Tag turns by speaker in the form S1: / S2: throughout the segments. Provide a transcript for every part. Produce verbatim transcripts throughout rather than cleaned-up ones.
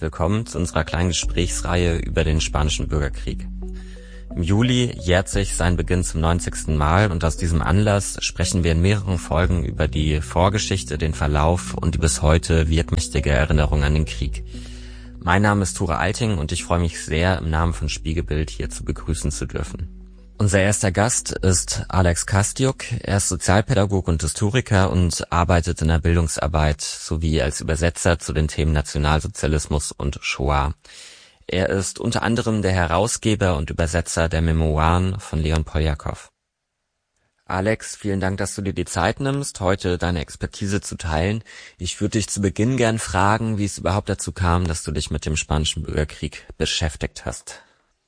S1: willkommen zu unserer kleinen Gesprächsreihe über den Spanischen Bürgerkrieg. Im Juli jährt sich sein Beginn zum neunzigsten Mal und aus diesem Anlass sprechen wir in mehreren Folgen über die Vorgeschichte, den Verlauf und die bis heute wirkmächtige Erinnerung an den Krieg. Mein Name ist Ture Alting und ich freue mich sehr, im Namen von Spiegelbild hier zu begrüßen zu dürfen. Unser erster Gast ist Alex Kastjuk. Er ist Sozialpädagoge und Historiker und arbeitet in der Bildungsarbeit sowie als Übersetzer zu den Themen Nationalsozialismus und Shoah. Er ist unter anderem der Herausgeber und Übersetzer der Memoiren von Leon Poljakow. Alex, vielen Dank, dass du dir die Zeit nimmst, heute deine Expertise zu teilen. Ich würde dich zu Beginn gern fragen, wie es überhaupt dazu kam, dass du dich mit dem Spanischen Bürgerkrieg beschäftigt hast.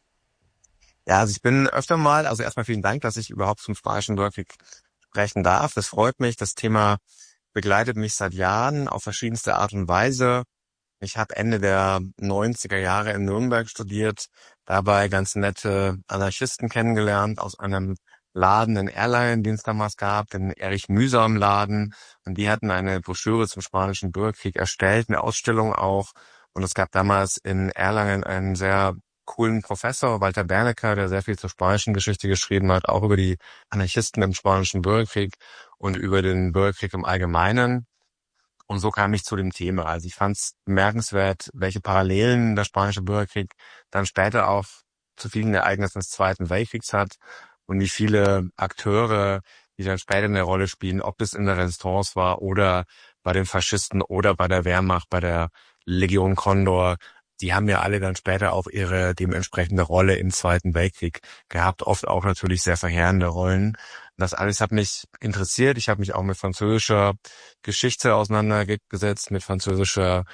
S2: Ja, also ich bin öfter mal, also erstmal vielen Dank, dass ich überhaupt zum Spanischen Bürgerkrieg sprechen darf. Das freut mich. Das Thema begleitet mich seit Jahren auf verschiedenste Art und Weise. Ich habe Ende der neunziger Jahre in Nürnberg studiert, dabei ganz nette Anarchisten kennengelernt aus einem Laden in Erlangen, den es damals gab, den Erich Mühsam Laden. Und die hatten eine Broschüre zum Spanischen Bürgerkrieg erstellt, eine Ausstellung auch. Und es gab damals in Erlangen einen sehr coolen Professor, Walter Bernecker, der sehr viel zur spanischen Geschichte geschrieben hat, auch über die Anarchisten im Spanischen Bürgerkrieg und über den Bürgerkrieg im Allgemeinen. Und so kam ich zu dem Thema. Also ich fand es bemerkenswert, welche Parallelen der Spanische Bürgerkrieg dann später auch zu vielen Ereignissen des Zweiten Weltkriegs hat und wie viele Akteure, die dann später eine Rolle spielen, ob es in der Resistance war oder bei den Faschisten oder bei der Wehrmacht, bei der Legion Condor. Die haben ja alle dann später auch ihre dementsprechende Rolle im Zweiten Weltkrieg gehabt, oft auch natürlich sehr verheerende Rollen. Das alles hat mich interessiert. Ich habe mich auch mit französischer Geschichte auseinandergesetzt, mit französischer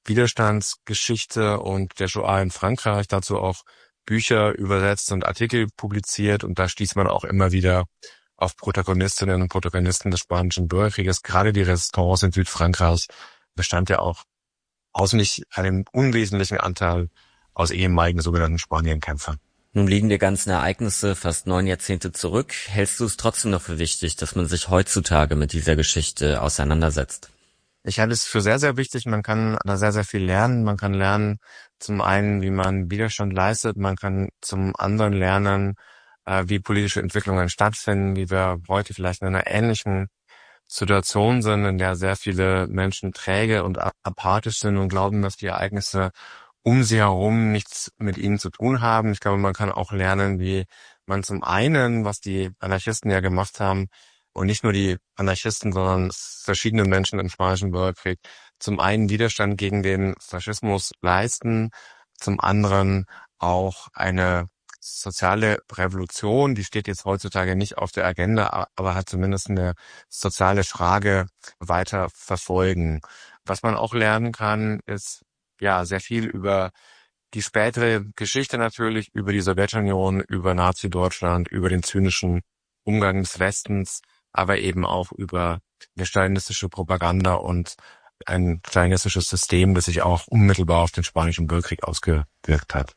S2: Widerstandsgeschichte und der Shoah in Frankreich, dazu auch Bücher übersetzt und Artikel publiziert. Und da stieß man auch immer wieder auf Protagonistinnen und Protagonisten des Spanischen Bürgerkrieges. Gerade die Resistance in Südfrankreich bestand ja auch aus nicht einem unwesentlichen Anteil aus ehemaligen sogenannten Spanienkämpfern.
S1: Nun liegen die ganzen Ereignisse fast neun Jahrzehnte zurück. Hältst du es trotzdem noch für wichtig, dass man sich heutzutage mit dieser Geschichte auseinandersetzt?
S2: Ich halte es für sehr, sehr wichtig. Man kann da sehr, sehr viel lernen. Man kann lernen, zum einen, wie man Widerstand leistet. Man kann zum anderen lernen, wie politische Entwicklungen stattfinden, wie wir heute vielleicht in einer ähnlichen Situation sind, in der sehr viele Menschen träge und apathisch sind und glauben, dass die Ereignisse um sie herum nichts mit ihnen zu tun haben. Ich glaube, man kann auch lernen, wie man zum einen, was die Anarchisten ja gemacht haben, und nicht nur die Anarchisten, sondern verschiedene Menschen im Spanischen Bürgerkrieg, zum einen Widerstand gegen den Faschismus leisten, zum anderen auch eine soziale Revolution, die steht jetzt heutzutage nicht auf der Agenda, aber hat zumindest eine soziale Frage weiter verfolgen. Was man auch lernen kann, ist ja sehr viel über die spätere Geschichte natürlich, über die Sowjetunion, über Nazi-Deutschland, über den zynischen Umgang des Westens, aber eben auch über eine stalinistische Propaganda und ein stalinistisches System, das sich auch unmittelbar auf den Spanischen Bürgerkrieg ausgewirkt hat.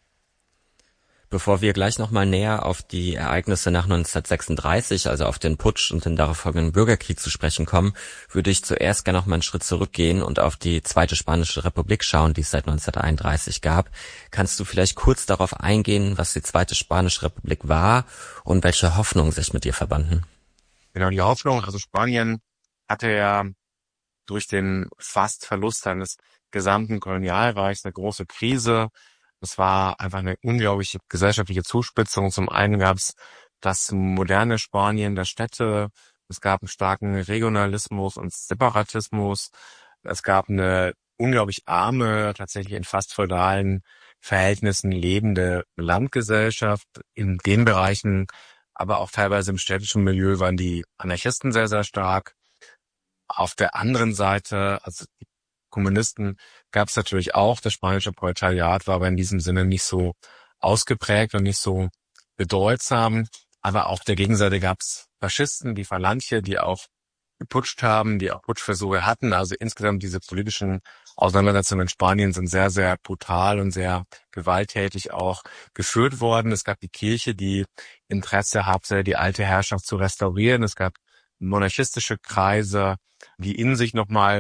S1: Bevor wir gleich nochmal näher auf die Ereignisse nach neunzehnhundertsechsunddreißig, also auf den Putsch und den darauf folgenden Bürgerkrieg zu sprechen kommen, würde ich zuerst gerne noch mal einen Schritt zurückgehen und auf die Zweite Spanische Republik schauen, die es seit neunzehnhunderteinunddreißig gab. Kannst du vielleicht kurz darauf eingehen, was die Zweite Spanische Republik war und welche Hoffnungen sich mit ihr verbanden?
S2: Genau, die Hoffnung, also Spanien hatte ja durch den fast Verlust seines gesamten Kolonialreichs eine große Krise. Es war einfach eine unglaubliche gesellschaftliche Zuspitzung. Zum einen gab es das moderne Spanien der Städte. Es gab einen starken Regionalismus und Separatismus. Es gab eine unglaublich arme, tatsächlich in fast feudalen Verhältnissen lebende Landgesellschaft. In den Bereichen, aber auch teilweise im städtischen Milieu, waren die Anarchisten sehr, sehr stark. Auf der anderen Seite, also die Kommunisten, gab es natürlich auch. Das spanische Proletariat war aber in diesem Sinne nicht so ausgeprägt und nicht so bedeutsam. Aber auf der Gegenseite gab es Faschisten wie Falange, die auch geputscht haben, die auch Putschversuche hatten. Also insgesamt diese politischen Auseinandersetzungen in Spanien sind sehr, sehr brutal und sehr gewalttätig auch geführt worden. Es gab die Kirche, die Interesse hatte, die alte Herrschaft zu restaurieren. Es gab monarchistische Kreise, die in sich nochmal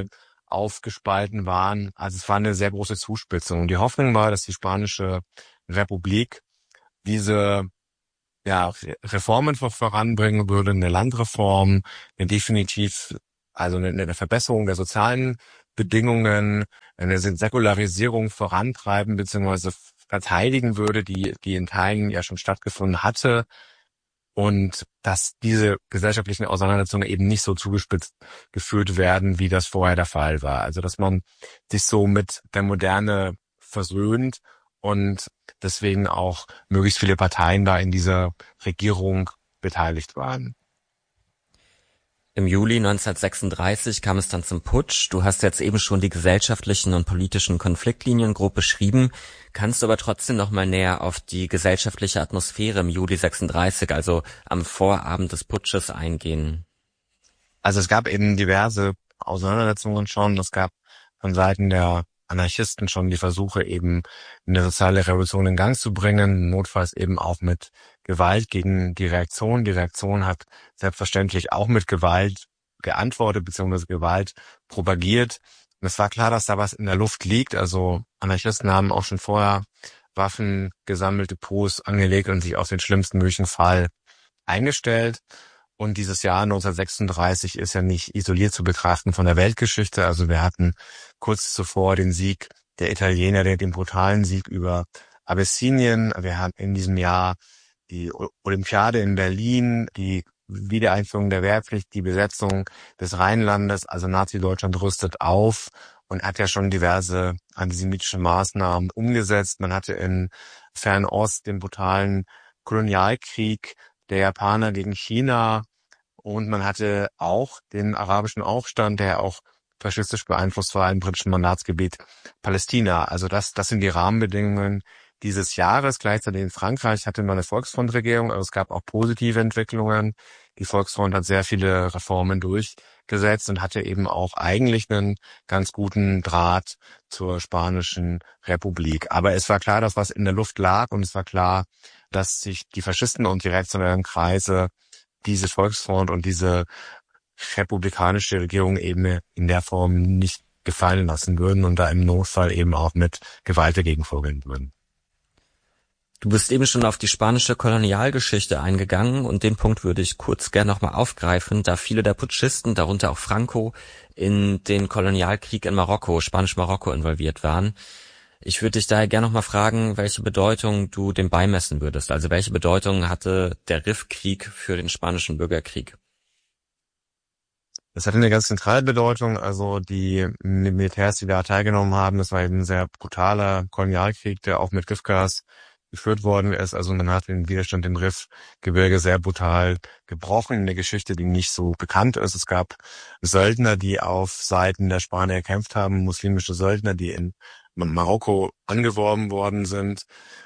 S2: aufgespalten waren. Also es war eine sehr große Zuspitzung. Und die Hoffnung war, dass die Spanische Republik diese ja, Reformen voranbringen würde, eine Landreform, eine definitiv, also eine, eine Verbesserung der sozialen Bedingungen, eine Säkularisierung vorantreiben bzw. verteidigen würde, die, die in Teilen ja schon stattgefunden hatte. Und dass diese gesellschaftlichen Auseinandersetzungen eben nicht so zugespitzt geführt werden, wie das vorher der Fall war. Also dass man sich so mit der Moderne versöhnt und deswegen auch möglichst viele Parteien da in dieser Regierung beteiligt waren.
S1: Im Juli neunzehnhundertsechsunddreißig kam es dann zum Putsch. Du hast jetzt eben schon die gesellschaftlichen und politischen Konfliktlinien grob beschrieben. Kannst du aber trotzdem noch mal näher auf die gesellschaftliche Atmosphäre im Juli sechsunddreißig, also am Vorabend des Putsches, eingehen?
S2: Also es gab eben diverse Auseinandersetzungen schon. Es gab von Seiten der Anarchisten schon die Versuche, eben eine soziale Revolution in Gang zu bringen, notfalls eben auch mit Gewalt gegen die Reaktion. Die Reaktion hat selbstverständlich auch mit Gewalt geantwortet bzw. Gewalt propagiert. Und es war klar, dass da was in der Luft liegt. Also Anarchisten haben auch schon vorher Waffen gesammelt, Depots angelegt und sich auf den schlimmsten möglichen Fall eingestellt. Und dieses Jahr neunzehnhundertsechsunddreißig ist ja nicht isoliert zu betrachten von der Weltgeschichte. Also wir hatten kurz zuvor den Sieg der Italiener, den brutalen Sieg über Abessinien. Wir hatten in diesem Jahr die Olympiade in Berlin, die Wiedereinführung der Wehrpflicht, die Besetzung des Rheinlandes. Also Nazi-Deutschland rüstet auf und hat ja schon diverse antisemitische Maßnahmen umgesetzt. Man hatte in Fernost den brutalen Kolonialkrieg der Japaner gegen China und man hatte auch den arabischen Aufstand, der auch faschistisch beeinflusst war im britischen Mandatsgebiet Palästina. Also das, das sind die Rahmenbedingungen dieses Jahres. Gleichzeitig in Frankreich hatte man eine Volksfrontregierung, also es gab auch positive Entwicklungen. Die Volksfront hat sehr viele Reformen durchgesetzt und hatte eben auch eigentlich einen ganz guten Draht zur Spanischen Republik. Aber es war klar, dass was in der Luft lag und es war klar, dass sich die Faschisten und die reaktionären Kreise diese Volksfront und diese republikanische Regierung eben in der Form nicht gefallen lassen würden und da im Notfall eben auch mit Gewalt dagegen vorgehen würden.
S1: Du bist eben schon auf die spanische Kolonialgeschichte eingegangen und den Punkt würde ich kurz gerne nochmal aufgreifen, da viele der Putschisten, darunter auch Franco, in den Kolonialkrieg in Marokko, Spanisch-Marokko involviert waren. Ich würde dich daher gerne nochmal fragen, welche Bedeutung du dem beimessen würdest. Also welche Bedeutung hatte der Rifkrieg für den spanischen Bürgerkrieg?
S2: Das hatte eine ganz zentrale Bedeutung. Also die Militärs, die da teilgenommen haben, das war eben ein sehr brutaler Kolonialkrieg, der auch mit Giftgas geführt worden ist. Also man hat den Widerstand im Rifgebirge sehr brutal gebrochen. Eine Geschichte, die nicht so bekannt ist. Es gab Söldner, die auf Seiten der Spanier gekämpft haben, muslimische Söldner, die in Marokko angeworben worden sind.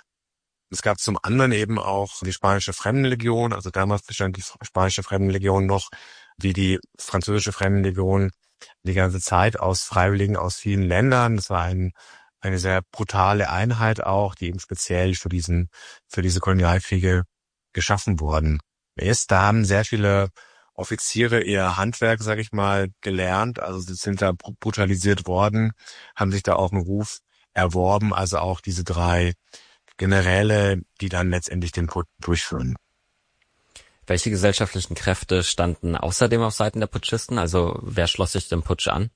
S2: Es gab zum anderen eben auch die spanische Fremdenlegion, also damals bestand die spanische Fremdenlegion noch wie die französische Fremdenlegion die ganze Zeit aus Freiwilligen aus vielen Ländern. Das war ein, eine sehr brutale Einheit auch, die eben speziell für diesen, für diese Kolonialkriege geschaffen worden ist. Da haben sehr viele Offiziere ihr Handwerk, sag ich mal, gelernt. Also sie sind da brutalisiert worden, haben sich da auch einen Ruf erworben. Also auch diese drei Generäle, die dann letztendlich den Putsch durchführen.
S1: Welche gesellschaftlichen Kräfte standen außerdem auf Seiten der Putschisten? Also wer schloss sich dem Putsch an?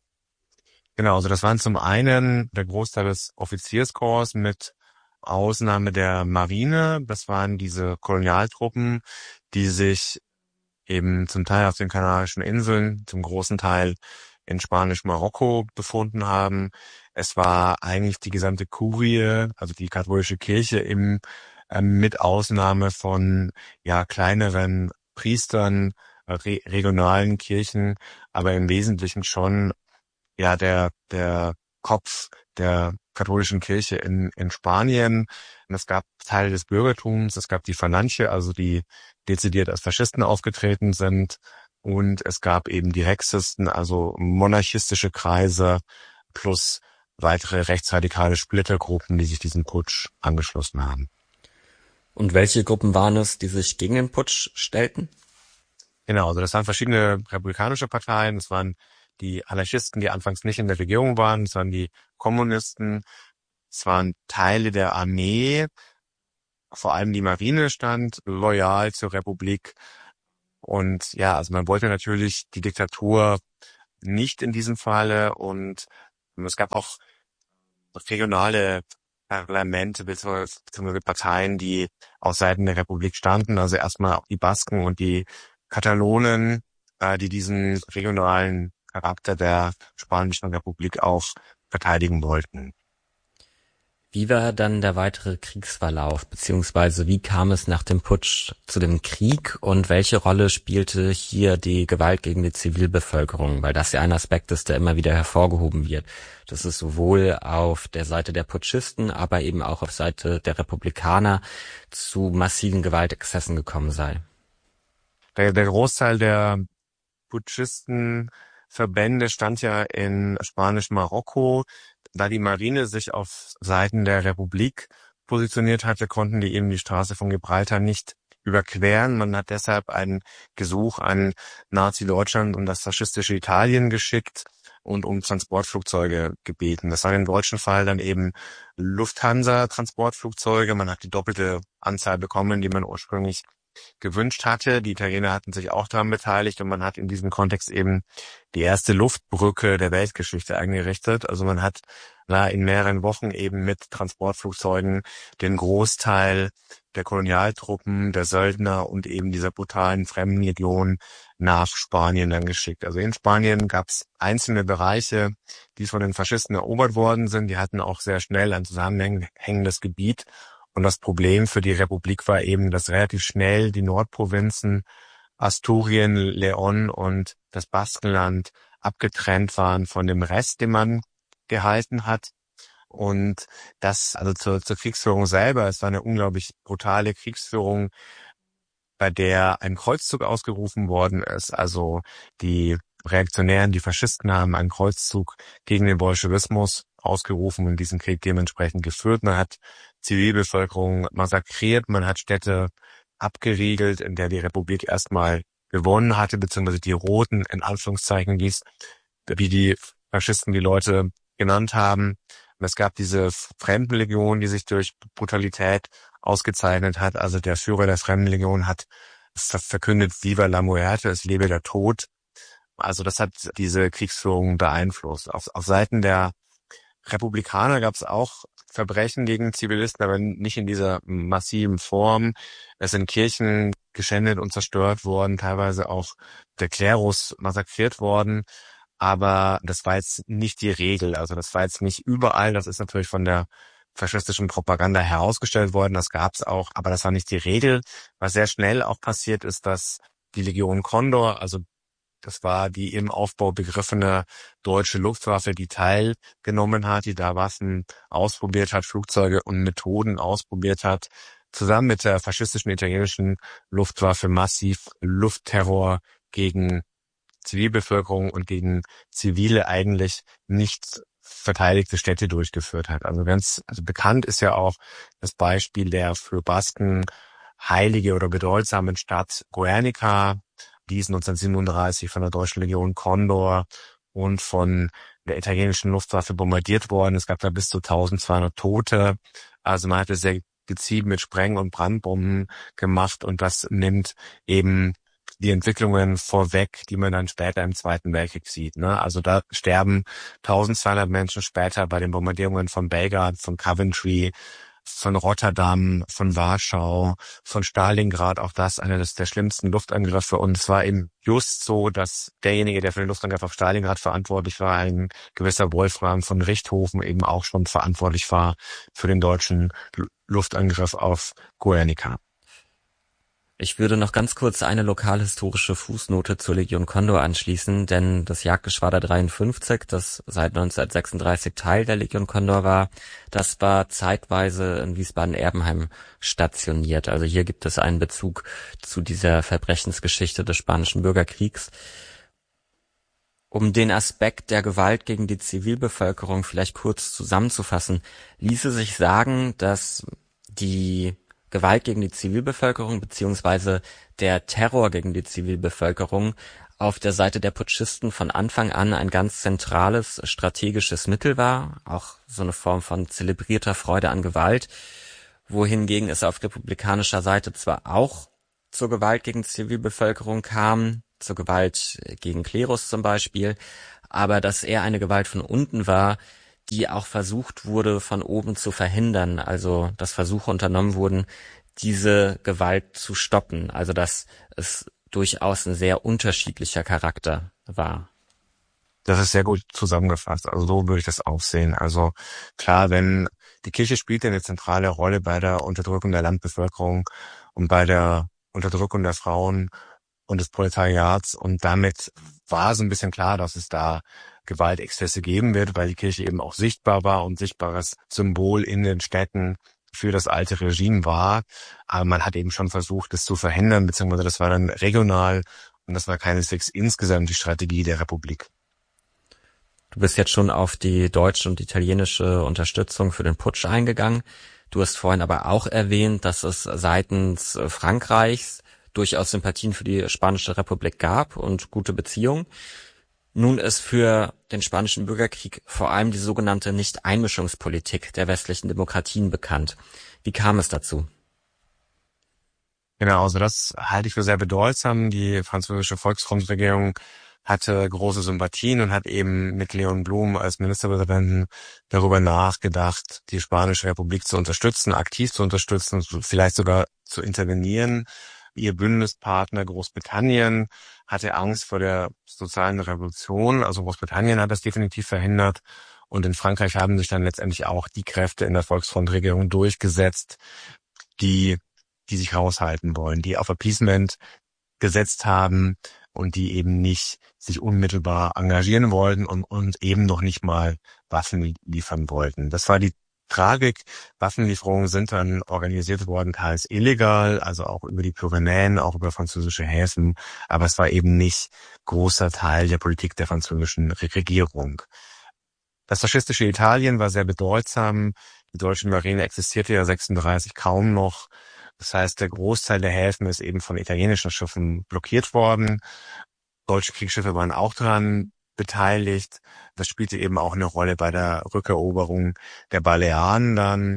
S2: Genau, also das waren zum einen der Großteil des Offizierskorps mit Ausnahme der Marine. Das waren diese Kolonialtruppen, die sich eben zum Teil auf den Kanarischen Inseln, zum großen Teil in Spanisch-Marokko befunden haben. Es war eigentlich die gesamte Kurie, also die katholische Kirche im äh, mit Ausnahme von ja kleineren Priestern, äh, re regionalen Kirchen, aber im Wesentlichen schon ja der der Kopf der katholischen Kirche in in Spanien. Und es gab Teile des Bürgertums, es gab die Falange, also die dezidiert als Faschisten aufgetreten sind. Und es gab eben die Rexisten, also monarchistische Kreise plus weitere rechtsradikale Splittergruppen, die sich diesem Putsch angeschlossen haben.
S1: Und welche Gruppen waren es, die sich gegen den Putsch stellten?
S2: Genau, also das waren verschiedene republikanische Parteien. Es waren die Anarchisten, die anfangs nicht in der Regierung waren, sondern die Kommunisten. Es waren Teile der Armee, vor allem die Marine stand loyal zur Republik. Und ja, also man wollte natürlich die Diktatur nicht in diesem Falle. Und es gab auch regionale Parlamente bzw. Parteien, die auf Seiten der Republik standen. Also erstmal auch die Basken und die Katalonen, äh, die diesen regionalen Charakter der Spanischen Republik auch verteidigen wollten.
S1: Wie war dann der weitere Kriegsverlauf, beziehungsweise wie kam es nach dem Putsch zu dem Krieg und welche Rolle spielte hier die Gewalt gegen die Zivilbevölkerung? Weil das ja ein Aspekt ist, der immer wieder hervorgehoben wird, dass es sowohl auf der Seite der Putschisten, aber eben auch auf Seite der Republikaner zu massiven Gewaltexzessen gekommen sei.
S2: Der, der Großteil der Putschistenverbände stand ja in Spanisch-Marokko. Da die Marine sich auf Seiten der Republik positioniert hatte, konnten die eben die Straße von Gibraltar nicht überqueren. Man hat deshalb ein Gesuch an Nazi-Deutschland und das faschistische Italien geschickt und um Transportflugzeuge gebeten. Das war im deutschen Fall dann eben Lufthansa-Transportflugzeuge. Man hat die doppelte Anzahl bekommen, die man ursprünglich gewünscht hatte. Die Italiener hatten sich auch daran beteiligt und man hat in diesem Kontext eben die erste Luftbrücke der Weltgeschichte eingerichtet. Also man hat na, in mehreren Wochen eben mit Transportflugzeugen den Großteil der Kolonialtruppen, der Söldner und eben dieser brutalen Fremdenlegion nach Spanien dann geschickt. Also in Spanien gab es einzelne Bereiche, die von den Faschisten erobert worden sind. Die hatten auch sehr schnell ein zusammenhängendes Gebiet. Und das Problem für die Republik war eben, dass relativ schnell die Nordprovinzen Asturien, León und das Baskenland abgetrennt waren von dem Rest, den man gehalten hat. Und das, also zur, zur Kriegsführung selber, es war eine unglaublich brutale Kriegsführung, bei der ein Kreuzzug ausgerufen worden ist. Also die Reaktionären, die Faschisten haben einen Kreuzzug gegen den Bolschewismus ausgerufen und diesen Krieg dementsprechend geführt. Man hat Zivilbevölkerung massakriert, man hat Städte abgeriegelt, in der die Republik erstmal gewonnen hatte, beziehungsweise die Roten, in Anführungszeichen, dies, wie die Faschisten die Leute genannt haben. Und es gab diese Fremdenlegion, die sich durch Brutalität ausgezeichnet hat. Also der Führer der Fremdenlegion hat verkündet, Viva la Muerte, es lebe der Tod. Also das hat diese Kriegsführung beeinflusst. Auf, auf Seiten der Republikaner gab es auch Verbrechen gegen Zivilisten, aber nicht in dieser massiven Form. Es sind Kirchen geschändet und zerstört worden, teilweise auch der Klerus massakriert worden. Aber das war jetzt nicht die Regel. Also das war jetzt nicht überall. Das ist natürlich von der faschistischen Propaganda herausgestellt worden. Das gab es auch, aber das war nicht die Regel. Was sehr schnell auch passiert ist, dass die Legion Condor, also das war die im Aufbau begriffene deutsche Luftwaffe, die teilgenommen hat, die da Waffen ausprobiert hat, Flugzeuge und Methoden ausprobiert hat, zusammen mit der faschistischen italienischen Luftwaffe massiv Luftterror gegen Zivilbevölkerung und gegen zivile eigentlich nicht verteidigte Städte durchgeführt hat. Also ganz also bekannt ist ja auch das Beispiel der für Basken heilige oder bedeutsamen Stadt Guernica, die ist neunzehnhundertsiebenunddreißig von der deutschen Legion Condor und von der italienischen Luftwaffe bombardiert worden. Es gab da bis zu eintausendzweihundert Tote. Also man hatte sehr gezielt mit Spreng- und Brandbomben gemacht und das nimmt eben die Entwicklungen vorweg, die man dann später im Zweiten Weltkrieg sieht. Ne? Also da sterben eintausendzweihundert Menschen später bei den Bombardierungen von Belgrad, von Coventry, von Rotterdam, von Warschau, von Stalingrad, auch das einer der schlimmsten Luftangriffe. Und es war eben just so, dass derjenige, der für den Luftangriff auf Stalingrad verantwortlich war, ein gewisser Wolfram von Richthofen, eben auch schon verantwortlich war für den deutschen Luftangriff auf Guernica.
S1: Ich würde noch ganz kurz eine lokalhistorische Fußnote zur Legion Condor anschließen, denn das Jagdgeschwader dreiundfünfzig, das seit neunzehnhundertsechsunddreißig Teil der Legion Condor war, das war zeitweise in Wiesbaden-Erbenheim stationiert. Also hier gibt es einen Bezug zu dieser Verbrechensgeschichte des Spanischen Bürgerkriegs. Um den Aspekt der Gewalt gegen die Zivilbevölkerung vielleicht kurz zusammenzufassen, ließe sich sagen, dass die Gewalt gegen die Zivilbevölkerung beziehungsweise der Terror gegen die Zivilbevölkerung auf der Seite der Putschisten von Anfang an ein ganz zentrales strategisches Mittel war, auch so eine Form von zelebrierter Freude an Gewalt, wohingegen es auf republikanischer Seite zwar auch zur Gewalt gegen Zivilbevölkerung kam, zur Gewalt gegen Klerus zum Beispiel, aber dass eher eine Gewalt von unten war, die auch versucht wurde, von oben zu verhindern, also dass Versuche unternommen wurden, diese Gewalt zu stoppen, also dass es durchaus ein sehr unterschiedlicher Charakter war.
S2: Das ist sehr gut zusammengefasst. Also so würde ich das auch sehen. Also klar, wenn die Kirche spielt eine zentrale Rolle bei der Unterdrückung der Landbevölkerung und bei der Unterdrückung der Frauen und des Proletariats. Und damit war so ein bisschen klar, dass es da Gewaltexzesse geben wird, weil die Kirche eben auch sichtbar war und sichtbares Symbol in den Städten für das alte Regime war. Aber man hat eben schon versucht, das zu verhindern, beziehungsweise das war dann regional und das war keineswegs insgesamt die Strategie der Republik.
S1: Du bist jetzt schon auf die deutsche und italienische Unterstützung für den Putsch eingegangen. Du hast vorhin aber auch erwähnt, dass es seitens Frankreichs durchaus Sympathien für die Spanische Republik gab und gute Beziehungen. Nun ist für den Spanischen Bürgerkrieg vor allem die sogenannte Nicht-Einmischungspolitik der westlichen Demokratien bekannt. Wie kam es dazu?
S2: Genau, also das halte ich für sehr bedeutsam. Die französische Volksfrontregierung hatte große Sympathien und hat eben mit Leon Blum als Ministerpräsidenten darüber nachgedacht, die Spanische Republik zu unterstützen, aktiv zu unterstützen, vielleicht sogar zu intervenieren. Ihr Bündnispartner Großbritannien hatte Angst vor der sozialen Revolution. Also Großbritannien hat das definitiv verhindert. Und in Frankreich haben sich dann letztendlich auch die Kräfte in der Volksfrontregierung durchgesetzt, die, die sich raushalten wollen, die auf Appeasement gesetzt haben und die eben nicht sich unmittelbar engagieren wollten und, und eben noch nicht mal Waffen liefern wollten. Das war die Tragik. Waffenlieferungen sind dann organisiert worden, teils illegal, also auch über die Pyrenäen, auch über französische Häfen. Aber es war eben nicht großer Teil der Politik der französischen Regierung. Das faschistische Italien war sehr bedeutsam. Die deutsche Marine existierte ja sechsunddreißig kaum noch. Das heißt, der Großteil der Häfen ist eben von italienischen Schiffen blockiert worden. Deutsche Kriegsschiffe waren auch daran beteiligt. Das spielte eben auch eine Rolle bei der Rückeroberung der Balearen dann.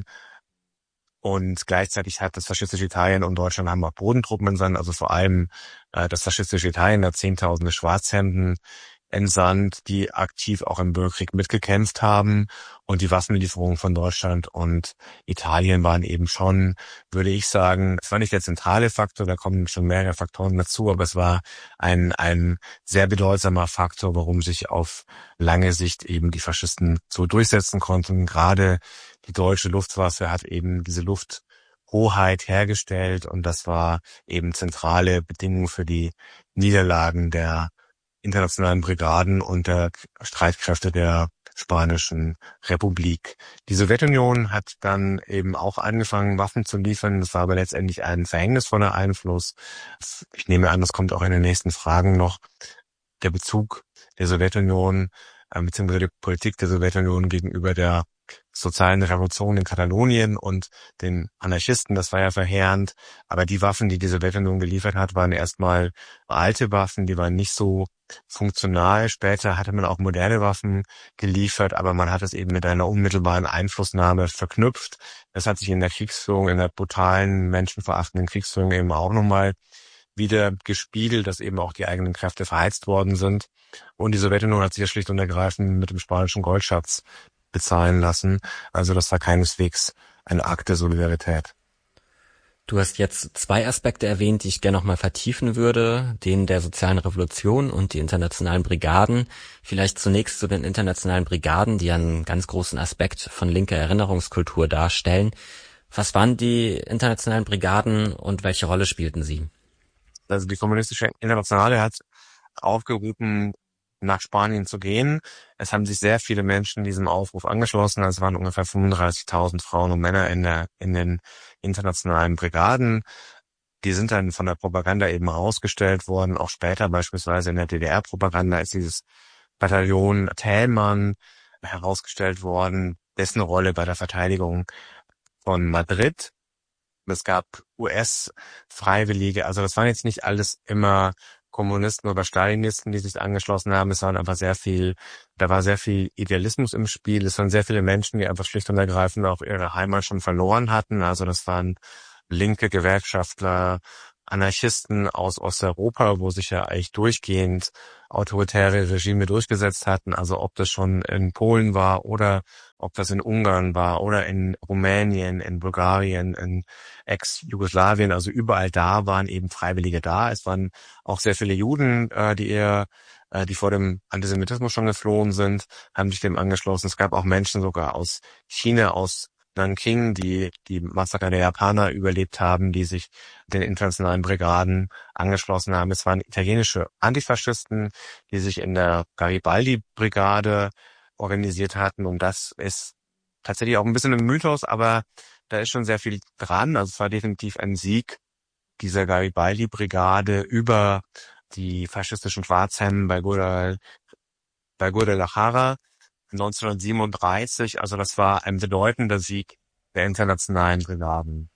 S2: Und gleichzeitig hat das faschistische Italien und Deutschland haben auch Bodentruppen entsandt, also vor allem äh, das faschistische Italien hat Zehntausende Schwarzhemden entsandt, die aktiv auch im Bürgerkrieg mitgekämpft haben. Und die Waffenlieferungen von Deutschland und Italien waren eben schon, würde ich sagen, es war nicht der zentrale Faktor, da kommen schon mehrere Faktoren dazu, aber es war ein ein sehr bedeutsamer Faktor, warum sich auf lange Sicht eben die Faschisten so durchsetzen konnten. Gerade die deutsche Luftwaffe hat eben diese Lufthoheit hergestellt und das war eben zentrale Bedingung für die Niederlagen der internationalen Brigaden und der Streitkräfte der Spanischen Republik. Die Sowjetunion hat dann eben auch angefangen, Waffen zu liefern. Das war aber letztendlich ein verhängnisvoller Einfluss. Ich nehme an, das kommt auch in den nächsten Fragen noch. Der Bezug der Sowjetunion äh, bzw. die Politik der Sowjetunion gegenüber der sozialen Revolution in Katalonien und den Anarchisten, das war ja verheerend. Aber die Waffen, die die Sowjetunion geliefert hat, waren erstmal alte Waffen, die waren nicht so funktional. Später hatte man auch moderne Waffen geliefert, aber man hat es eben mit einer unmittelbaren Einflussnahme verknüpft. Das hat sich in der Kriegsführung, in der brutalen, menschenverachtenden Kriegsführung eben auch nochmal wieder gespiegelt, dass eben auch die eigenen Kräfte verheizt worden sind. Und die Sowjetunion hat sich ja schlicht und ergreifend mit dem spanischen Goldschatz bezahlen lassen. Also das war keineswegs ein Akt der Solidarität.
S1: Du hast jetzt zwei Aspekte erwähnt, die ich gerne nochmal vertiefen würde, den der sozialen Revolution und die internationalen Brigaden. Vielleicht zunächst zu den internationalen Brigaden, die einen ganz großen Aspekt von linker Erinnerungskultur darstellen. Was waren die internationalen Brigaden und welche Rolle spielten sie?
S2: Also die kommunistische Internationale hat aufgerufen, nach Spanien zu gehen. Es haben sich sehr viele Menschen diesem Aufruf angeschlossen. Also es waren ungefähr fünfunddreißigtausend Frauen und Männer in der, in den internationalen Brigaden. Die sind dann von der Propaganda eben rausgestellt worden. Auch später beispielsweise in der D D R-Propaganda ist dieses Bataillon Thälmann herausgestellt worden, dessen Rolle bei der Verteidigung von Madrid. Es gab U S-Freiwillige, also das waren jetzt nicht alles immer Kommunisten oder Stalinisten, die sich angeschlossen haben. Es waren einfach sehr viel, da war sehr viel Idealismus im Spiel. Es waren sehr viele Menschen, die einfach schlicht und ergreifend auch ihre Heimat schon verloren hatten. Also das waren linke Gewerkschaftler, Anarchisten aus Osteuropa, wo sich ja eigentlich durchgehend autoritäre Regime durchgesetzt hatten. Also ob das schon in Polen war oder ob das in Ungarn war oder in Rumänien, in Bulgarien, in Ex-Jugoslawien. Also überall da waren eben Freiwillige da. Es waren auch sehr viele Juden, äh, die eher, äh, die vor dem Antisemitismus schon geflohen sind, haben sich dem angeschlossen. Es gab auch Menschen sogar aus China, aus Nanking, die die Massaker der Japaner überlebt haben, die sich den internationalen Brigaden angeschlossen haben. Es waren italienische Antifaschisten, die sich in der Garibaldi-Brigade organisiert hatten. Und das ist tatsächlich auch ein bisschen ein Mythos, aber da ist schon sehr viel dran. Also es war definitiv ein Sieg dieser Garibaldi-Brigade über die faschistischen Schwarzhemden bei Guadal- bei Guadalajara neunzehnhundertsiebenunddreißig. Also das war ein bedeutender Sieg der internationalen Brigaden.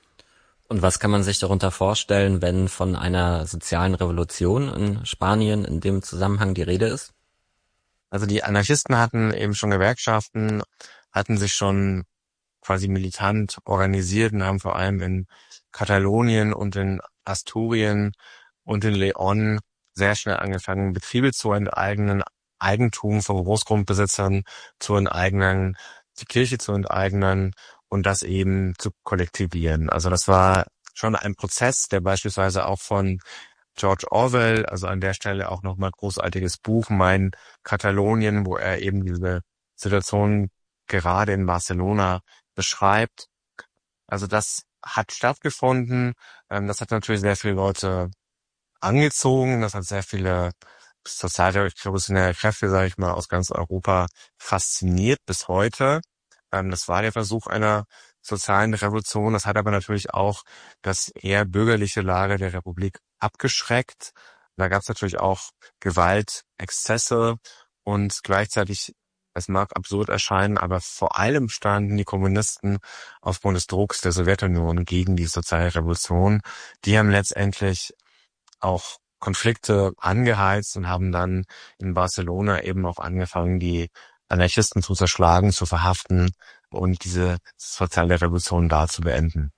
S1: Und was kann man sich darunter vorstellen, wenn von einer sozialen Revolution in Spanien in dem Zusammenhang die Rede ist?
S2: Also die Anarchisten hatten eben schon Gewerkschaften, hatten sich schon quasi militant organisiert und haben vor allem in Katalonien und in Asturien und in León sehr schnell angefangen, Betriebe zu enteignen, Eigentum von Großgrundbesitzern zu enteignen, die Kirche zu enteignen und das eben zu kollektivieren. Also das war schon ein Prozess, der beispielsweise auch von George Orwell, also an der Stelle auch nochmal großartiges Buch, Mein Katalonien, wo er eben diese Situation gerade in Barcelona beschreibt. Also das hat stattgefunden. Das hat natürlich sehr viele Leute angezogen. Das hat sehr viele sozialrevolutionäre Kräfte, sage ich mal, aus ganz Europa fasziniert bis heute. Das war der Versuch einer sozialen Revolution. Das hat aber natürlich auch das eher bürgerliche Lager der Republik abgeschreckt. Da gab es natürlich auch Gewalt, Exzesse und gleichzeitig, es mag absurd erscheinen, aber vor allem standen die Kommunisten aufgrund des Drucks der Sowjetunion gegen die soziale Revolution. Die haben letztendlich auch Konflikte angeheizt und haben dann in Barcelona eben auch angefangen, die Anarchisten zu zerschlagen, zu verhaften und diese soziale Revolution da zu beenden.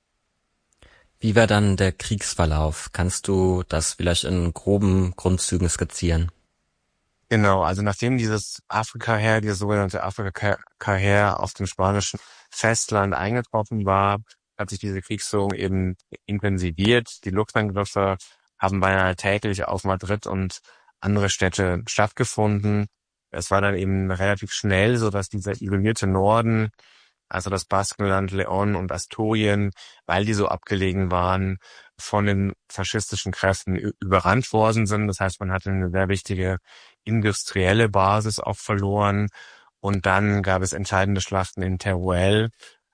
S1: Wie war dann der Kriegsverlauf? Kannst du das vielleicht in groben Grundzügen skizzieren?
S2: Genau, also nachdem dieses Afrika-Heer, dieses sogenannte Afrika-Heer auf dem spanischen Festland eingetroffen war, hat sich diese Kriegsführung eben intensiviert. Die Luftangriffe haben beinahe täglich auf Madrid und andere Städte stattgefunden. Es war dann eben relativ schnell so, dass dieser isolierte Norden, also das Baskenland, León und Asturien, weil die so abgelegen waren, von den faschistischen Kräften überrannt worden sind. Das heißt, man hatte eine sehr wichtige industrielle Basis auch verloren. Und dann gab es entscheidende Schlachten in Teruel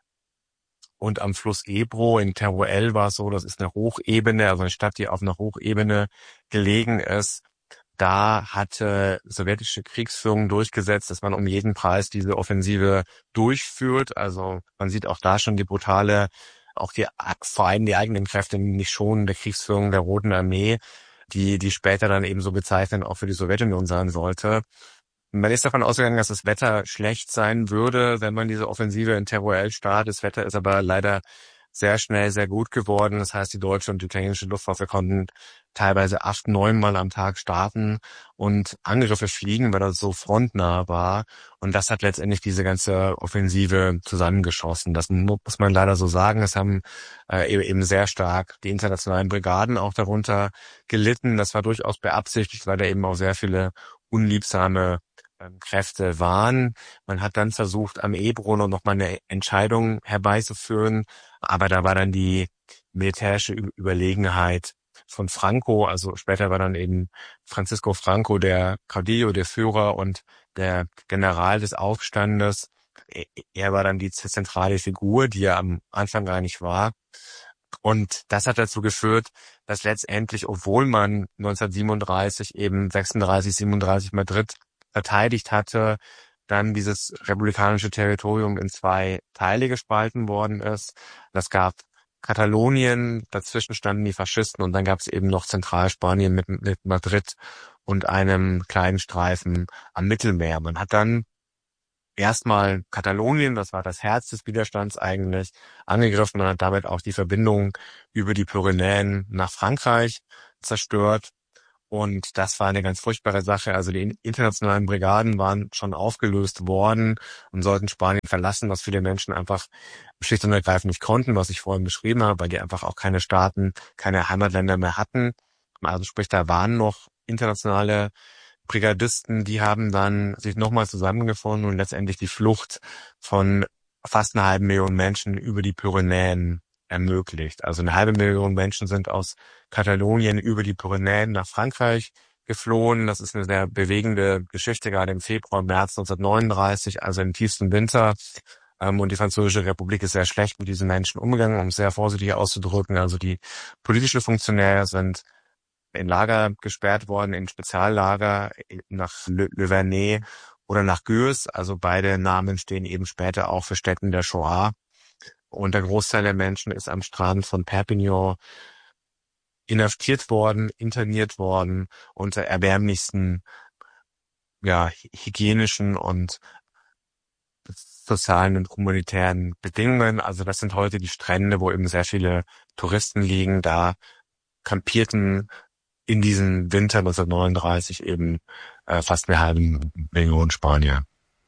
S2: und am Fluss Ebro. In Teruel war es so, das ist eine Hochebene, also eine Stadt, die auf einer Hochebene gelegen ist. Da hatte sowjetische Kriegsführung durchgesetzt, dass man um jeden Preis diese Offensive durchführt. Also man sieht auch da schon die brutale, auch die vor allem die eigenen Kräfte nicht schonende Kriegsführung der Roten Armee, die die später dann eben so bezeichnend auch für die Sowjetunion sein sollte. Man ist davon ausgegangen, dass das Wetter schlecht sein würde, wenn man diese Offensive in Teruel startet. Das Wetter ist aber leider sehr schnell sehr gut geworden. Das heißt, die deutsche und die italienische Luftwaffe konnten teilweise acht, neun Mal am Tag starten und Angriffe fliegen, weil das so frontnah war. Und das hat letztendlich diese ganze Offensive zusammengeschossen. Das muss man leider so sagen. Es haben äh, eben sehr stark die internationalen Brigaden auch darunter gelitten. Das war durchaus beabsichtigt, weil da eben auch sehr viele unliebsame ähm, Kräfte waren. Man hat dann versucht, am Ebro noch mal eine Entscheidung herbeizuführen, aber da war dann die militärische Überlegenheit von Franco, also später war dann eben Francisco Franco der Caudillo, der Führer und der General des Aufstandes. Er war dann die zentrale Figur, die er am Anfang gar nicht war. Und das hat dazu geführt, dass letztendlich, obwohl man neunzehnhundertsiebenunddreißig eben sechsunddreißig, siebenunddreißig Madrid verteidigt hatte, dann dieses republikanische Territorium in zwei Teile gespalten worden ist. Das gab Katalonien, dazwischen standen die Faschisten und dann gab es eben noch Zentralspanien mit, mit Madrid und einem kleinen Streifen am Mittelmeer. Man hat dann erstmal Katalonien, das war das Herz des Widerstands eigentlich, angegriffen und hat damit auch die Verbindung über die Pyrenäen nach Frankreich zerstört. Und das war eine ganz furchtbare Sache. Also die internationalen Brigaden waren schon aufgelöst worden und sollten Spanien verlassen, was viele Menschen einfach schlicht und ergreifend nicht konnten, was ich vorhin beschrieben habe, weil die einfach auch keine Staaten, keine Heimatländer mehr hatten. Also sprich, da waren noch internationale Brigadisten, die haben dann sich nochmal zusammengefunden und letztendlich die Flucht von fast einer halben Million Menschen über die Pyrenäen ermöglicht. Also eine halbe Million Menschen sind aus Katalonien über die Pyrenäen nach Frankreich geflohen. Das ist eine sehr bewegende Geschichte, gerade im Februar, März neunzehnhundertneununddreißig, also im tiefsten Winter. Und die Französische Republik ist sehr schlecht mit diesen Menschen umgegangen, um es sehr vorsichtig auszudrücken. Also die politischen Funktionäre sind in Lager gesperrt worden, in Speziallager nach Le, Le Vernet oder nach Gurs. Also beide Namen stehen eben später auch für Stätten der Shoah. Und der Großteil der Menschen ist am Strand von Perpignan inhaftiert worden, interniert worden unter erbärmlichsten, ja, hygienischen und sozialen und humanitären Bedingungen. Also das sind heute die Strände, wo eben sehr viele Touristen liegen. Da kampierten in diesem Winter neunzehnhundertneununddreißig eben äh, fast eine halbe Million Spanier.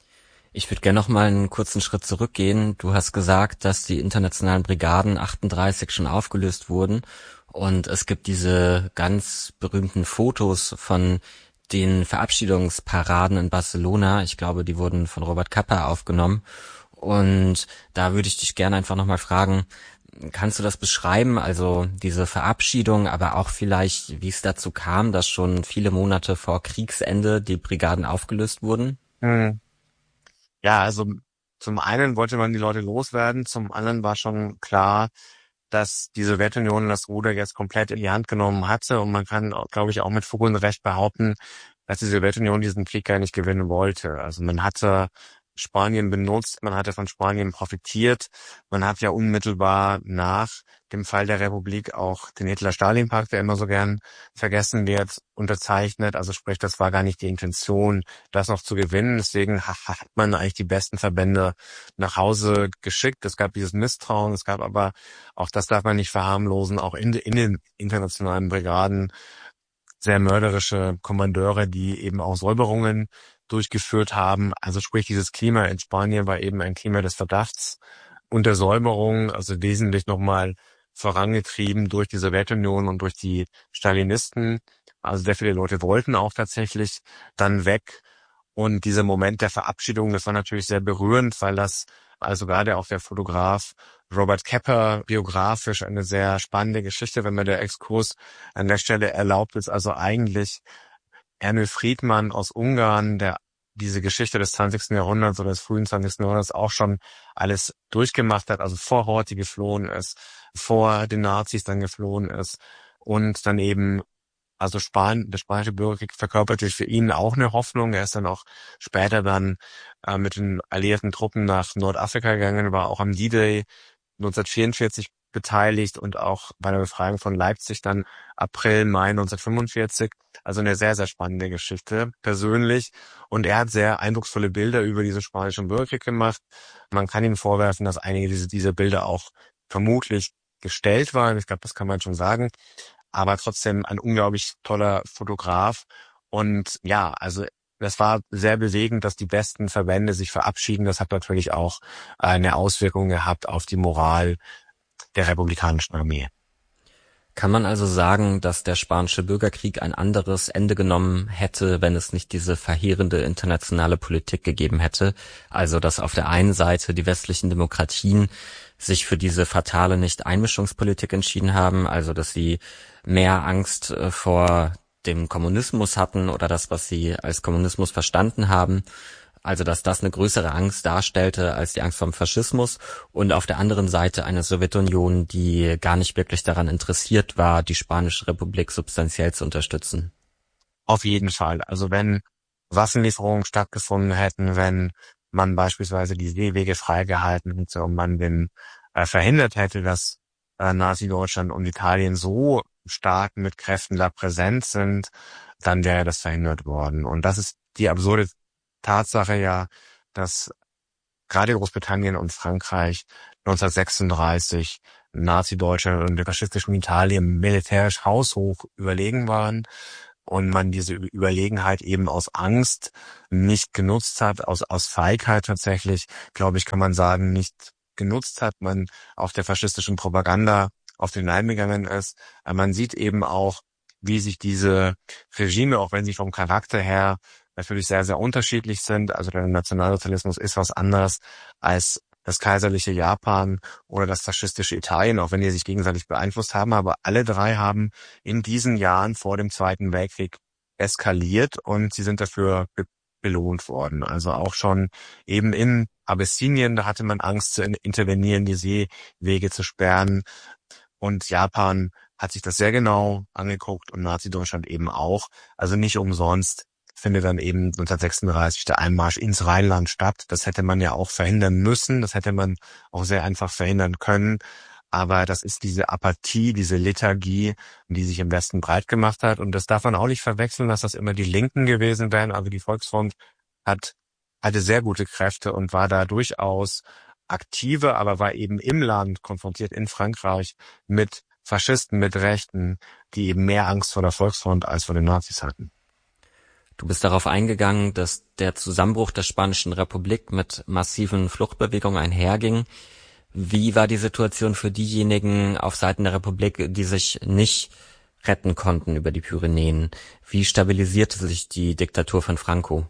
S1: Ich würde gerne noch mal einen kurzen Schritt zurückgehen. Du hast gesagt, dass die internationalen Brigaden achtunddreißig schon aufgelöst wurden und es gibt diese ganz berühmten Fotos von den Verabschiedungsparaden in Barcelona. Ich glaube, die wurden von Robert Capa aufgenommen und da würde ich dich gerne einfach noch mal fragen, kannst du das beschreiben, also diese Verabschiedung, aber auch vielleicht, wie es dazu kam, dass schon viele Monate vor Kriegsende die Brigaden aufgelöst wurden?
S2: Hm. Ja, also zum einen wollte man die Leute loswerden, zum anderen war schon klar, dass die Sowjetunion das Ruder jetzt komplett in die Hand genommen hatte und man kann, glaube ich, auch mit Fug und Recht behaupten, dass die Sowjetunion diesen Krieg gar nicht gewinnen wollte. Also man hatte Spanien benutzt, man hatte von Spanien profitiert, man hat ja unmittelbar nach dem Fall der Republik auch den Hitler-Stalin-Pakt, der immer so gern vergessen wird, unterzeichnet. Also sprich, das war gar nicht die Intention, das noch zu gewinnen. Deswegen hat man eigentlich die besten Verbände nach Hause geschickt. Es gab dieses Misstrauen, es gab aber, auch das darf man nicht verharmlosen, auch in, in den internationalen Brigaden sehr mörderische Kommandeure, die eben auch Säuberungen durchgeführt haben. Also sprich, dieses Klima in Spanien war eben ein Klima des Verdachts und der Säuberung, also wesentlich nochmal vorangetrieben durch die Sowjetunion und durch die Stalinisten. Also sehr viele Leute wollten auch tatsächlich dann weg. Und dieser Moment der Verabschiedung, das war natürlich sehr berührend, weil das, also gerade auch der Fotograf Robert Capa biografisch eine sehr spannende Geschichte, wenn mir der Exkurs an der Stelle erlaubt ist. Also eigentlich Ernő Friedmann aus Ungarn, der diese Geschichte des zwanzigsten Jahrhunderts oder des frühen zwanzigsten Jahrhunderts auch schon alles durchgemacht hat, also vor Horthy geflohen ist, vor den Nazis dann geflohen ist und dann eben, also Span der spanische Bürgerkrieg verkörperte für ihn auch eine Hoffnung. Er ist dann auch später dann äh, mit den alliierten Truppen nach Nordafrika gegangen, war auch am D-Day neunzehnhundertvierundvierzig beteiligt und auch bei der Befreiung von Leipzig dann April, Mai neunzehnhundertfünfundvierzig. Also eine sehr, sehr spannende Geschichte persönlich. Und er hat sehr eindrucksvolle Bilder über diesen spanischen Bürgerkrieg gemacht. Man kann ihm vorwerfen, dass einige dieser diese Bilder auch vermutlich gestellt waren. Ich glaube, das kann man schon sagen. Aber trotzdem ein unglaublich toller Fotograf. Und ja, also das war sehr bewegend, dass die besten Verbände sich verabschieden. Das hat natürlich auch eine Auswirkung gehabt auf die Moral der republikanischen Armee.
S1: Kann man also sagen, dass der spanische Bürgerkrieg ein anderes Ende genommen hätte, wenn es nicht diese verheerende internationale Politik gegeben hätte? Also, dass auf der einen Seite die westlichen Demokratien sich für diese fatale Nicht-Einmischungspolitik entschieden haben, also dass sie mehr Angst vor dem Kommunismus hatten oder das, was sie als Kommunismus verstanden haben, also dass das eine größere Angst darstellte als die Angst vor dem Faschismus, und auf der anderen Seite eine Sowjetunion, die gar nicht wirklich daran interessiert war, die Spanische Republik substanziell zu unterstützen.
S2: Auf jeden Fall. Also wenn Waffenlieferungen stattgefunden hätten, wenn man beispielsweise die Seewege freigehalten hätte und man den äh, verhindert hätte, dass äh, Nazi-Deutschland und Italien so stark mit Kräften da präsent sind, dann wäre das verhindert worden. Und das ist die absurde Tatsache ja, dass gerade Großbritannien und Frankreich neunzehnhundertsechsunddreißig Nazi-Deutschland und der faschistischen Italien militärisch haushoch überlegen waren und man diese Überlegenheit eben aus Angst nicht genutzt hat, aus, aus Feigheit tatsächlich, glaube ich, kann man sagen, nicht genutzt hat, man auf der faschistischen Propaganda auf den Leim gegangen ist. Aber man sieht eben auch, wie sich diese Regime, auch wenn sie vom Charakter her natürlich sehr, sehr unterschiedlich sind. Also der Nationalsozialismus ist was anderes als das kaiserliche Japan oder das faschistische Italien, auch wenn die sich gegenseitig beeinflusst haben. Aber alle drei haben in diesen Jahren vor dem Zweiten Weltkrieg eskaliert und sie sind dafür be- belohnt worden. Also auch schon eben in Abessinien, da hatte man Angst zu in- intervenieren, die Seewege zu sperren. Und Japan hat sich das sehr genau angeguckt und Nazi-Deutschland eben auch. Also nicht umsonst findet dann eben neunzehnhundertsechsunddreißig der Einmarsch ins Rheinland statt. Das hätte man ja auch verhindern müssen. Das hätte man auch sehr einfach verhindern können. Aber das ist diese Apathie, diese Lethargie, die sich im Westen breit gemacht hat. Und das darf man auch nicht verwechseln, dass das immer die Linken gewesen wären. Also die Volksfront hat, hatte sehr gute Kräfte und war da durchaus aktive, aber war eben im Land konfrontiert in Frankreich mit Faschisten, mit Rechten, die eben mehr Angst vor der Volksfront als vor den Nazis hatten.
S1: Du bist darauf eingegangen, dass der Zusammenbruch der Spanischen Republik mit massiven Fluchtbewegungen einherging. Wie war die Situation für diejenigen auf Seiten der Republik, die sich nicht retten konnten über die Pyrenäen? Wie stabilisierte sich die Diktatur von Franco?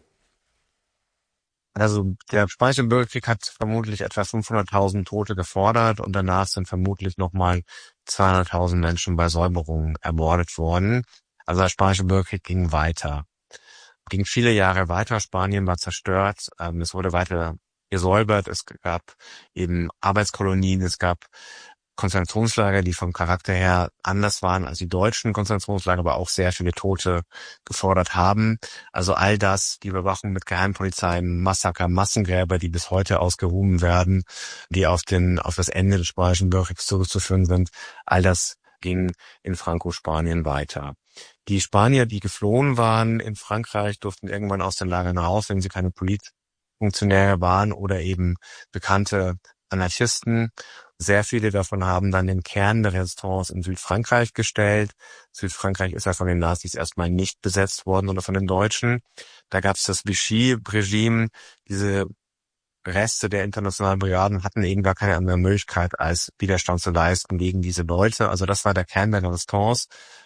S2: Also der Spanische Bürgerkrieg hat vermutlich etwa fünfhunderttausend Tote gefordert und danach sind vermutlich nochmal zweihunderttausend Menschen bei Säuberungen ermordet worden. Also der Spanische Bürgerkrieg ging weiter. Ging viele Jahre weiter. Spanien war zerstört. Ähm, es wurde weiter gesäubert. Es gab eben Arbeitskolonien. Es gab Konzentrationslager, die vom Charakter her anders waren als die deutschen Konzentrationslager, aber auch sehr viele Tote gefordert haben. Also all das, die Überwachung mit Geheimpolizei, Massaker, Massengräber, die bis heute ausgehoben werden, die auf den, auf das Ende des Spanischen Bürgerkriegs zurückzuführen sind. All das ging in Franco-Spanien weiter. Die Spanier, die geflohen waren in Frankreich, durften irgendwann aus den Lagern raus, wenn sie keine Politfunktionäre waren oder eben bekannte Anarchisten. Sehr viele davon haben dann den Kern der Resistance in Südfrankreich gestellt. Südfrankreich ist ja von den Nazis erstmal nicht besetzt worden oder von den Deutschen. Da gab es das Vichy-Regime. Diese Reste der internationalen Brigaden hatten eben gar keine andere Möglichkeit, als Widerstand zu leisten gegen diese Leute. Also das war der Kern der Resistance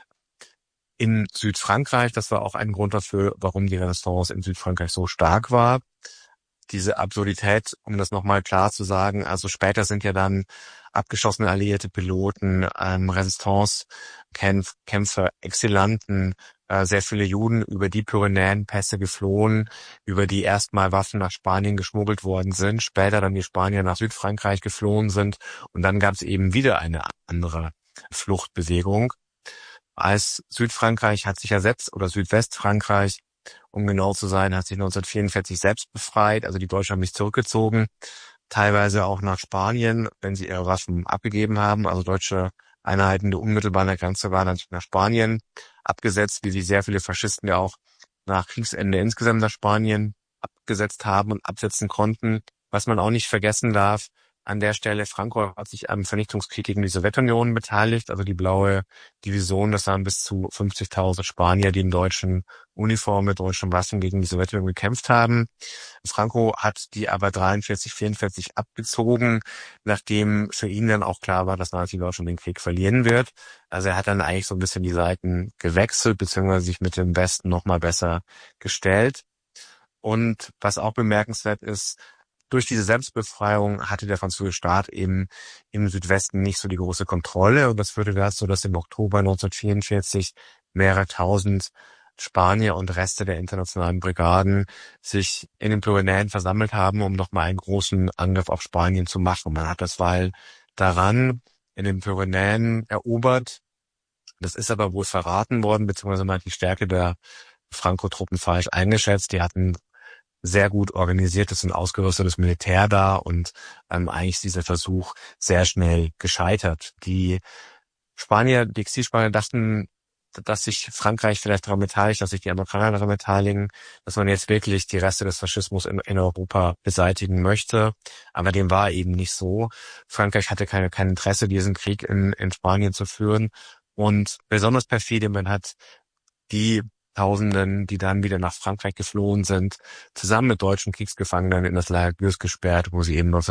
S2: in Südfrankreich. Das war auch ein Grund dafür, warum die Resistance in Südfrankreich so stark war. Diese Absurdität, um das nochmal klar zu sagen, also später sind ja dann abgeschossene alliierte Piloten, ähm, Resistance-Kämpfer, Exilanten, äh, sehr viele Juden über die Pyrenäenpässe geflohen, über die erstmal Waffen nach Spanien geschmuggelt worden sind, später dann die Spanier nach Südfrankreich geflohen sind und dann gab es eben wieder eine andere Fluchtbewegung. Als Südfrankreich hat sich ja selbst, oder Südwestfrankreich, um genau zu sein, hat sich neunzehnhundertvierundvierzig selbst befreit. Also die Deutschen haben sich zurückgezogen, teilweise auch nach Spanien, wenn sie ihre Waffen abgegeben haben. Also deutsche Einheiten, die unmittelbar an der Grenze waren, haben sich nach Spanien abgesetzt, wie sich sehr viele Faschisten ja auch nach Kriegsende insgesamt nach Spanien abgesetzt haben und absetzen konnten. Was man auch nicht vergessen darf, an der Stelle, Franco hat sich am Vernichtungskrieg gegen die Sowjetunion beteiligt, also die blaue Division, das waren bis zu fünfzigtausend Spanier, die in deutschen Uniformen mit deutschen Waffen gegen die Sowjetunion gekämpft haben. Franco hat die aber dreiundvierzig, vierundvierzig abgezogen, nachdem für ihn dann auch klar war, dass Nazi-Deutschland den Krieg verlieren wird. Also er hat dann eigentlich so ein bisschen die Seiten gewechselt, beziehungsweise sich mit dem Westen nochmal besser gestellt. Und was auch bemerkenswert ist, durch diese Selbstbefreiung hatte der französische Staat eben im Südwesten nicht so die große Kontrolle und das führte dazu, dass im Oktober neunzehnhundertvierundvierzig mehrere tausend Spanier und Reste der internationalen Brigaden sich in den Pyrenäen versammelt haben, um nochmal einen großen Angriff auf Spanien zu machen. Man hat das Weil daran in den Pyrenäen erobert. Das ist aber wohl verraten worden, beziehungsweise man hat die Stärke der Franco-Truppen falsch eingeschätzt. Die hatten sehr gut organisiertes und ausgerüstetes Militär da und ähm, eigentlich ist dieser Versuch sehr schnell gescheitert. Die Spanier, die Exilspanier dachten, dass sich Frankreich vielleicht daran beteiligt, dass sich die Amerikaner daran beteiligen, dass man jetzt wirklich die Reste des Faschismus in, in Europa beseitigen möchte. Aber dem war eben nicht so. Frankreich hatte keine, kein Interesse, diesen Krieg in, in Spanien zu führen. Und besonders perfide, man hat die Tausenden, die dann wieder nach Frankreich geflohen sind, zusammen mit deutschen Kriegsgefangenen in das Lager Gürs gesperrt, wo sie eben